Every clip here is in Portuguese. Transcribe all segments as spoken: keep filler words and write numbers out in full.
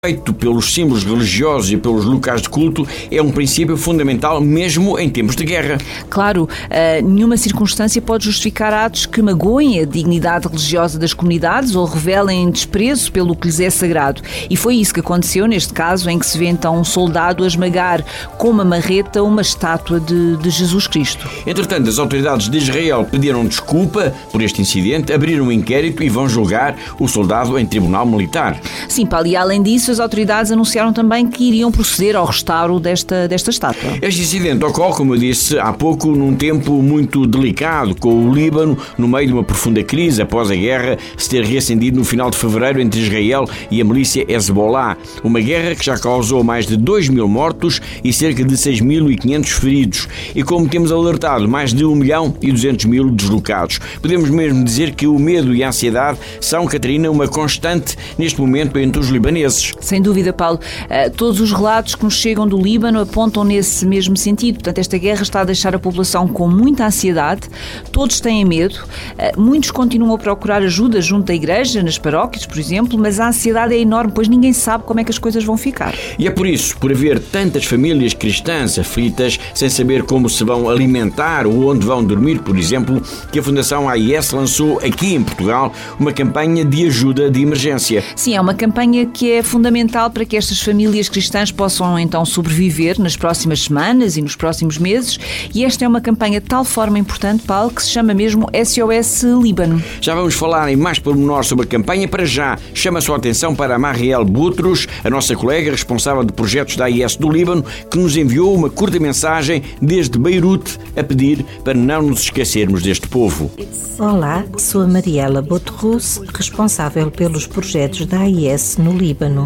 Feito pelos símbolos religiosos e pelos locais de culto é um princípio fundamental mesmo em tempos de guerra. Claro, uh, nenhuma circunstância pode justificar atos que magoem a dignidade religiosa das comunidades ou revelem desprezo pelo que lhes é sagrado. E foi isso que aconteceu neste caso, em que se vê então um soldado a esmagar com uma marreta uma estátua de, de Jesus Cristo. Entretanto, as autoridades de Israel pediram desculpa por este incidente, abriram um inquérito e vão julgar o soldado em tribunal militar. Sim, Paulo, e além disso, as autoridades anunciaram também que iriam proceder ao restauro desta, desta estátua. Este incidente ocorre, como eu disse há pouco, num tempo muito delicado, com o Líbano no meio de uma profunda crise após a guerra se ter reacendido no final de fevereiro entre Israel e a milícia Hezbollah. Uma guerra que já causou mais de dois mil mortos e cerca de seis mil e quinhentos feridos. E como temos alertado, mais de um milhão e duzentos mil deslocados. Podemos mesmo dizer que o medo e a ansiedade são, Catarina, uma constante neste momento entre os libaneses. Sem dúvida, Paulo. Todos os relatos que nos chegam do Líbano apontam nesse mesmo sentido. Portanto, esta guerra está a deixar a população com muita ansiedade, todos têm medo, muitos continuam a procurar ajuda junto da igreja, nas paróquias, por exemplo, mas a ansiedade é enorme, pois ninguém sabe como é que as coisas vão ficar. E é por isso, por haver tantas famílias cristãs aflitas, sem saber como se vão alimentar ou onde vão dormir, por exemplo, que a Fundação A I S lançou aqui em Portugal uma campanha de ajuda de emergência. Sim, é uma campanha que é fundamental para que estas famílias cristãs possam então sobreviver nas próximas semanas e nos próximos meses, e esta é uma campanha de tal forma importante, Paulo, que se chama mesmo S O S Líbano. Já vamos falar em mais pormenor sobre a campanha. Para já, chama a sua atenção para a Marielle Boutros, a nossa colega responsável de projetos da A I S do Líbano, que nos enviou uma curta mensagem desde Beirute a pedir para não nos esquecermos deste povo. Olá, sou a Marielle Boutros, responsável pelos projetos da A I S no Líbano.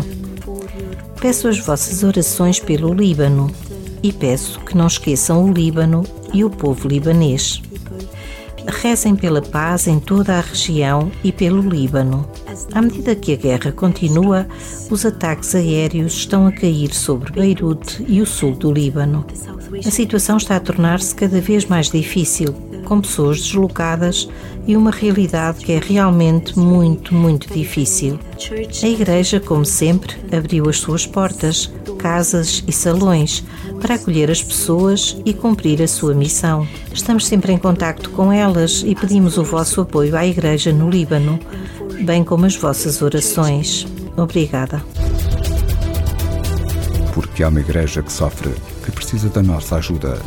Peço as vossas orações pelo Líbano e peço que não esqueçam o Líbano e o povo libanês. Rezem pela paz em toda a região e pelo Líbano. À medida que a guerra continua, os ataques aéreos estão a cair sobre Beirute e o sul do Líbano. A situação está a tornar-se cada vez mais difícil, com pessoas deslocadas e uma realidade que é realmente muito, muito difícil. A igreja, como sempre, abriu as suas portas, casas e salões para acolher as pessoas e cumprir a sua missão. Estamos sempre em contacto com elas e pedimos o vosso apoio à igreja no Líbano, bem como as vossas orações. Obrigada. Porque há uma igreja que sofre, que precisa da nossa ajuda.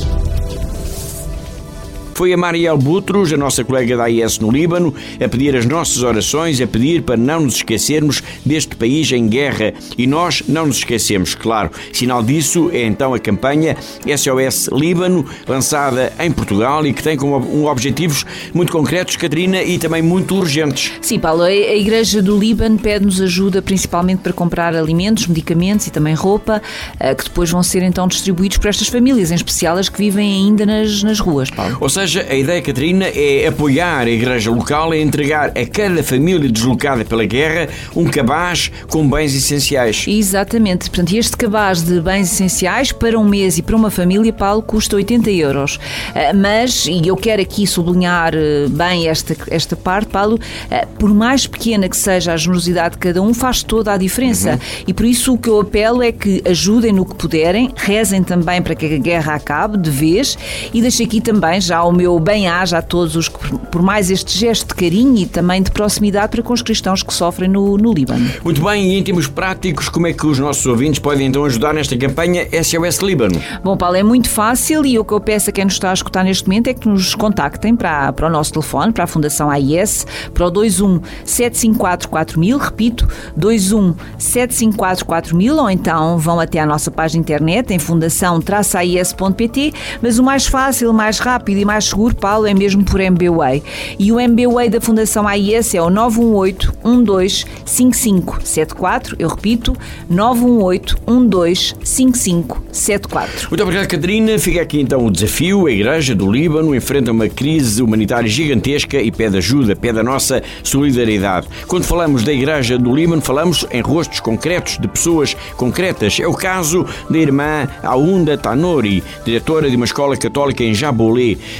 Foi a Marielle Boutros, a nossa colega da A I S no Líbano, a pedir as nossas orações, a pedir para não nos esquecermos deste país em guerra. E nós não nos esquecemos, claro. Sinal disso é então a campanha S O S Líbano, lançada em Portugal e que tem como um objetivos muito concretos, Catarina, e também muito urgentes. Sim, Paulo, a Igreja do Líbano pede-nos ajuda principalmente para comprar alimentos, medicamentos e também roupa, que depois vão ser então distribuídos para estas famílias, em especial as que vivem ainda nas, nas ruas, Paulo. Ou seja, a ideia, Catarina, é apoiar a igreja local e entregar a cada família deslocada pela guerra um cabaz com bens essenciais. Exatamente. Portanto, este cabaz de bens essenciais para um mês e para uma família, Paulo, custa oitenta euros. Mas, e eu quero aqui sublinhar bem esta, esta parte, Paulo, por mais pequena que seja a generosidade de cada um, faz toda a diferença. Uhum. E por isso o que eu apelo é que ajudem no que puderem, rezem também para que a guerra acabe de vez, e deixo aqui também já o meu bem-aja a todos os que, por mais este gesto de carinho e também de proximidade para com os cristãos que sofrem no, no Líbano. Muito bem, e em termos práticos, como é que os nossos ouvintes podem então ajudar nesta campanha S O S Líbano? Bom, Paulo, é muito fácil, e o que eu peço a quem nos está a escutar neste momento é que nos contactem para, para o nosso telefone, para a Fundação A I S, para o dois um sete cinco quatro quatro mil, repito, dois um sete cinco quatro quatro mil, ou então vão até à nossa página internet em fundação traço a i s ponto p t, mas o mais fácil, mais rápido e mais seguro, Paulo, é mesmo por M B W A I. E o M B W A I da Fundação A I S é o nove um oito um dois cinco cinco sete quatro. Eu repito, nove um oito um dois cinco cinco sete quatro. Muito obrigado, Catarina. Fica aqui então o desafio. A Igreja do Líbano enfrenta uma crise humanitária gigantesca e pede ajuda, pede a nossa solidariedade. Quando falamos da Igreja do Líbano, falamos em rostos concretos, de pessoas concretas. É o caso da irmã Aounda Tanori, diretora de uma escola católica em Jabolé.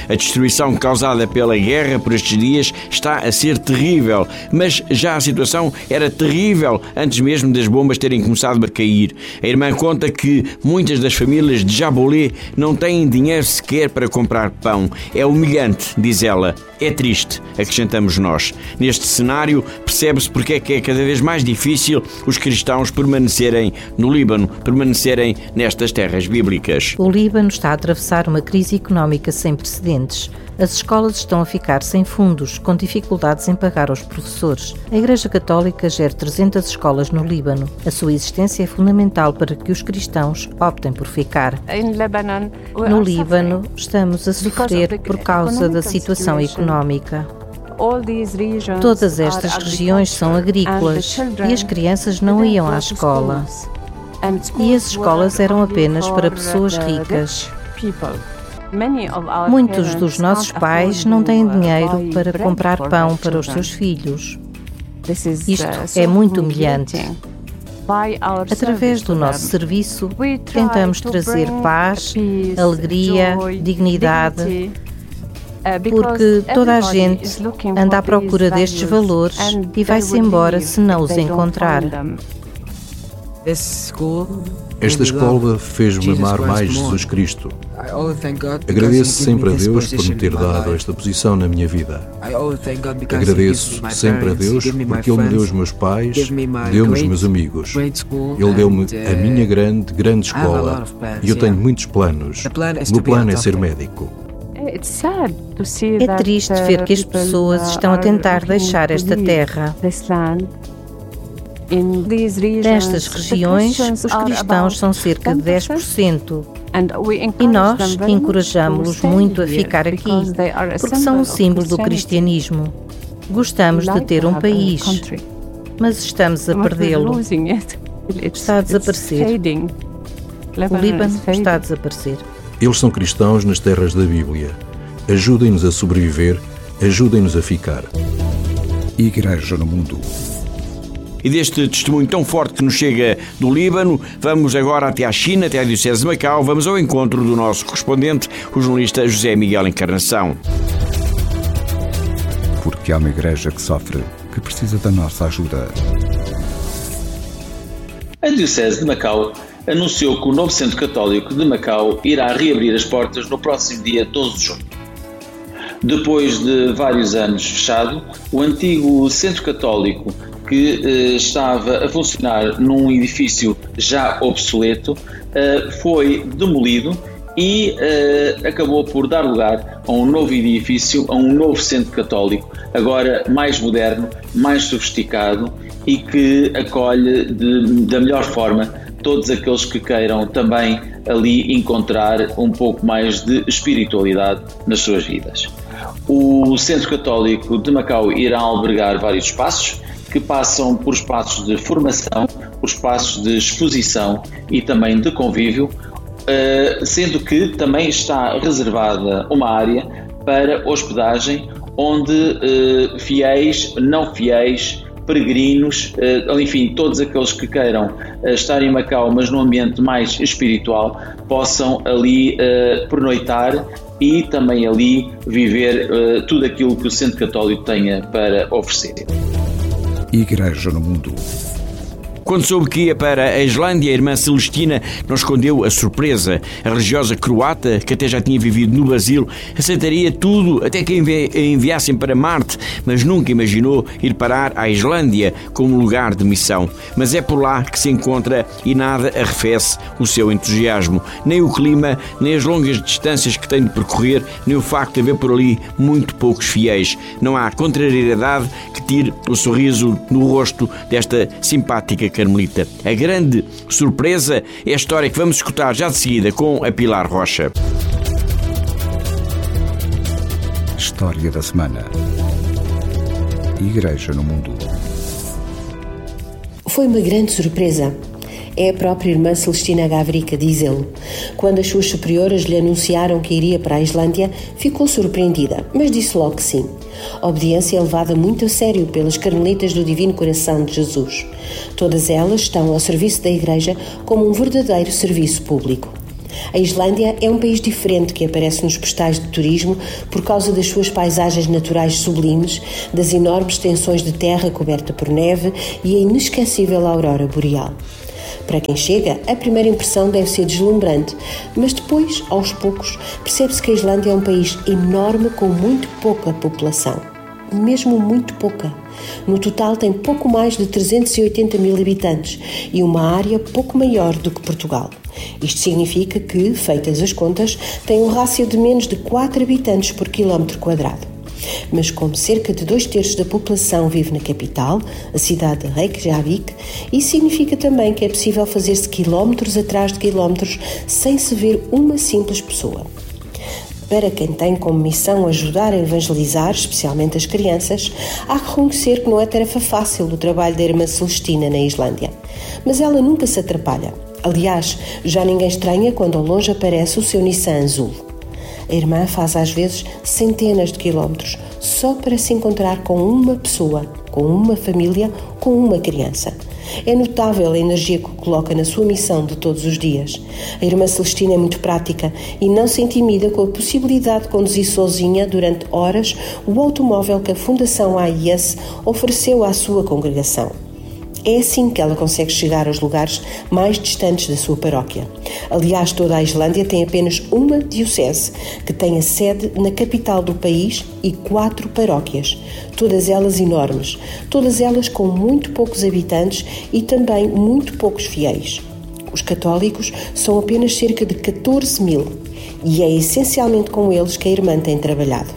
A destruição causada pela guerra por estes dias está a ser terrível, mas já a situação era terrível antes mesmo das bombas terem começado a cair. A irmã conta que muitas das famílias de Jabolé não têm dinheiro sequer para comprar pão. É humilhante, diz ela. É triste, acrescentamos nós. Neste cenário, percebe-se porque é que é cada vez mais difícil os cristãos permanecerem no Líbano, permanecerem nestas terras bíblicas. O Líbano está a atravessar uma crise económica sem precedentes. As escolas estão a ficar sem fundos, com dificuldades em pagar aos professores. A Igreja Católica gera trezentas escolas no Líbano. A sua existência é fundamental para que os cristãos optem por ficar. No Líbano, estamos a sofrer por causa da situação económica. Todas estas regiões são agrícolas e as crianças não iam à escola. E as escolas eram apenas para pessoas ricas. Muitos dos nossos pais não têm dinheiro para comprar pão para os seus filhos. Isto é muito humilhante. Através do nosso serviço, tentamos trazer paz, alegria, dignidade, porque toda a gente anda à procura destes valores e vai-se embora se não os encontrar. Esta escola fez-me amar mais Jesus Cristo. Agradeço sempre a Deus por me ter dado esta posição na minha vida. Agradeço sempre a Deus porque Ele me deu os meus pais, deu-me os meus amigos. Ele deu-me a minha grande, grande escola e eu tenho muitos planos. O meu plano é ser médico. É triste ver que as pessoas estão a tentar deixar esta terra. Nestas regiões, os cristãos são cerca de dez por cento. E nós encorajamos-los muito a ficar aqui, porque são um símbolo do cristianismo. Gostamos de ter um país, mas estamos a perdê-lo. Está a desaparecer. O Líbano está a desaparecer. Eles são cristãos nas terras da Bíblia. Ajudem-nos a sobreviver, ajudem-nos a ficar. Igreja no Mundo. E deste testemunho tão forte que nos chega do Líbano, vamos agora até à China, até à Diocese de Macau, vamos ao encontro do nosso correspondente, o jornalista José Miguel Encarnação. Porque há uma igreja que sofre, que precisa da nossa ajuda. A Diocese de Macau anunciou que o novo Centro Católico de Macau irá reabrir as portas no próximo dia doze de junho. Depois de vários anos fechado, o antigo Centro Católico, que eh, estava a funcionar num edifício já obsoleto, eh, foi demolido e eh, acabou por dar lugar a um novo edifício, a um novo Centro Católico, agora mais moderno, mais sofisticado e que acolhe de, da melhor forma todos aqueles que queiram também ali encontrar um pouco mais de espiritualidade nas suas vidas. O Centro Católico de Macau irá albergar vários espaços, que passam por espaços de formação, por espaços de exposição e também de convívio, sendo que também está reservada uma área para hospedagem, onde fiéis, não fiéis, peregrinos, enfim, todos aqueles que queiram estar em Macau, mas num ambiente mais espiritual, possam ali pernoitar e também ali viver tudo aquilo que o Centro Católico tenha para oferecer. Igreja no Mundo. Quando soube que ia para a Islândia, a irmã Celestina não escondeu a surpresa. A religiosa croata, que até já tinha vivido no Brasil, aceitaria tudo até que a enviassem para Marte, mas nunca imaginou ir parar à Islândia como lugar de missão. Mas é por lá que se encontra e nada arrefece o seu entusiasmo. Nem o clima, nem as longas distâncias que tem de percorrer, nem o facto de haver por ali muito poucos fiéis. Não há contrariedade que tire o sorriso no rosto desta simpática carmelita. A grande surpresa é a história que vamos escutar já de seguida com a Pilar Rocha. História da semana. Igreja no Mundo. Foi uma grande surpresa. É a própria irmã Celestina Gavrica, diz ele. Quando as suas superioras lhe anunciaram que iria para a Islândia, ficou surpreendida, mas disse logo que sim. A obediência é levada muito a sério pelas carmelitas do Divino Coração de Jesus. Todas elas estão ao serviço da Igreja como um verdadeiro serviço público. A Islândia é um país diferente que aparece nos postais de turismo por causa das suas paisagens naturais sublimes, das enormes extensões de terra coberta por neve e a inesquecível aurora boreal. Para quem chega, a primeira impressão deve ser deslumbrante, mas depois, aos poucos, percebe-se que a Islândia é um país enorme com muito pouca população. Mesmo muito pouca. No total tem pouco mais de trezentos e oitenta mil habitantes e uma área pouco maior do que Portugal. Isto significa que, feitas as contas, tem um rácio de menos de quatro habitantes por quilómetro quadrado. Mas como cerca de dois terços da população vive na capital, a cidade de Reykjavik, isso significa também que é possível fazer-se quilómetros atrás de quilómetros sem se ver uma simples pessoa. Para quem tem como missão ajudar a evangelizar, especialmente as crianças, há que reconhecer que não é tarefa fácil o trabalho da irmã Celestina na Islândia. Mas ela nunca se atrapalha. Aliás, já ninguém estranha quando ao longe aparece o seu Nissan azul. A irmã faz às vezes centenas de quilómetros só para se encontrar com uma pessoa, com uma família, com uma criança. É notável a energia que coloca na sua missão de todos os dias. A irmã Celestina é muito prática e não se intimida com a possibilidade de conduzir sozinha durante horas o automóvel que a Fundação A I S ofereceu à sua congregação. É assim que ela consegue chegar aos lugares mais distantes da sua paróquia. Aliás, toda a Islândia tem apenas uma diocese, que tem a sede na capital do país e quatro paróquias, todas elas enormes, todas elas com muito poucos habitantes e também muito poucos fiéis. Os católicos são apenas cerca de catorze mil e é essencialmente com eles que a irmã tem trabalhado.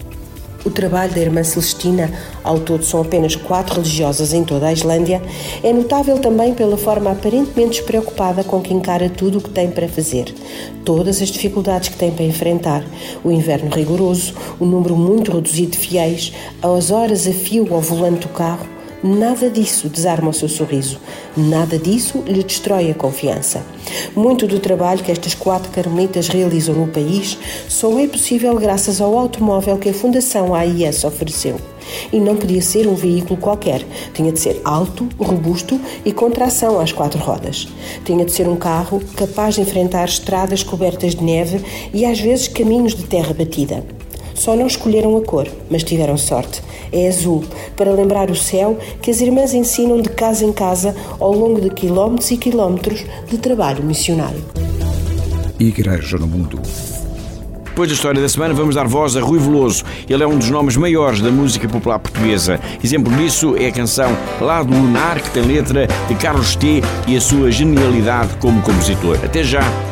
O trabalho da irmã Celestina, ao todo são apenas quatro religiosas em toda a Islândia, é notável também pela forma aparentemente despreocupada com que encara tudo o que tem para fazer. Todas as dificuldades que tem para enfrentar, o inverno rigoroso, o número muito reduzido de fiéis, as horas a fio ao volante do carro, nada disso desarma o seu sorriso, nada disso lhe destrói a confiança. Muito do trabalho que estas quatro carmelitas realizam no país só é possível graças ao automóvel que a Fundação A I S ofereceu. E não podia ser um veículo qualquer, tinha de ser alto, robusto e com tração às quatro rodas. Tinha de ser um carro capaz de enfrentar estradas cobertas de neve e às vezes caminhos de terra batida. Só não escolheram a cor, mas tiveram sorte. É azul, para lembrar o céu que as irmãs ensinam de casa em casa ao longo de quilómetros e quilómetros de trabalho missionário. Igreja no Mundo. Depois da história da semana, vamos dar voz a Rui Veloso. Ele é um dos nomes maiores da música popular portuguesa. Exemplo disso é a canção Lado Lunar, que tem letra de Carlos T. e a sua genialidade como compositor. Até já!